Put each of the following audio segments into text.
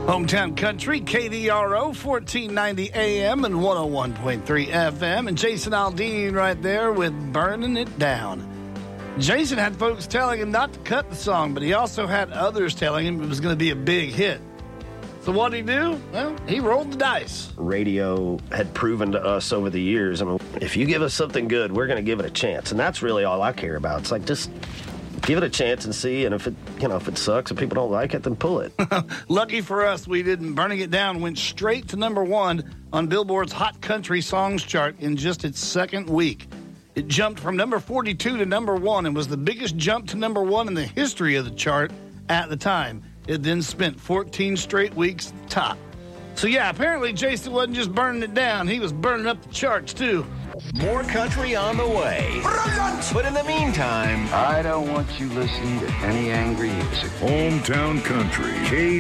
Hometown Country, KDRO, 1490 AM and 101.3 FM. And Jason Aldean right there with Burning It Down. Jason had folks telling him not to cut the song, but he also had others telling him it was going to be a big hit. So what did he do? Well, he rolled the dice. Radio had proven to us over the years, I mean, if you give us something good, we're going to give it a chance. And that's really all I care about. It's like, just give it a chance and see, and if it sucks and people don't like it, then pull it. Lucky for us, we didn't. Burning It Down went straight to number one on Billboard's Hot Country Songs chart in just its second week. It jumped from number 42 to number one and was the biggest jump to number one in the history of the chart at the time. It then spent 14 straight weeks at the top. So yeah, apparently Jason wasn't just burning it down, he was burning up the charts too. More country on the way. Brilliant! But in the meantime, I don't want you listening to any angry music. Hometown Country,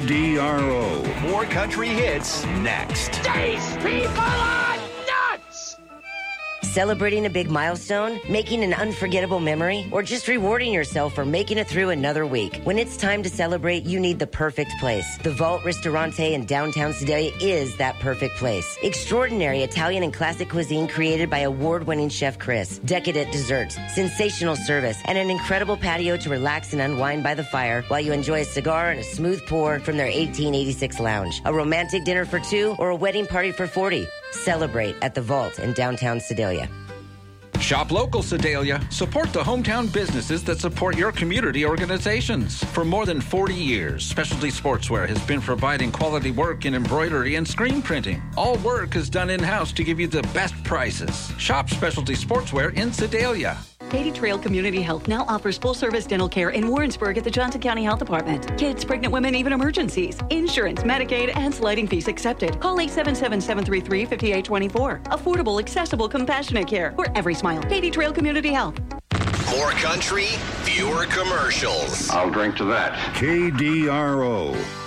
KDRO. More country hits next. These people are nuts! Celebrating a big milestone, making an unforgettable memory, or just rewarding yourself for making it through another week. When it's time to celebrate, you need the perfect place. The Vault Ristorante in downtown Sedalia is that perfect place. Extraordinary Italian and classic cuisine created by award-winning chef Chris. Decadent desserts, sensational service, and an incredible patio to relax and unwind by the fire while you enjoy a cigar and a smooth pour from their 1886 lounge. A romantic dinner for two or a wedding party for 40. Celebrate at the Vault in downtown Sedalia. Shop local, Sedalia. Support the hometown businesses that support your community organizations. For more than 40 years, Specialty Sportswear has been providing quality work in embroidery and screen printing. All work is done in-house to give you the best prices. Shop Specialty Sportswear in Sedalia. Katy Trail Community Health now offers full-service dental care in Warrensburg at the Johnson County Health Department. Kids, pregnant women, even emergencies. Insurance, Medicaid, and sliding fees accepted. Call 877-733-5824. Affordable, accessible, compassionate care for every smile. Katy Trail Community Health. More country, fewer commercials. I'll drink to that. KDRO.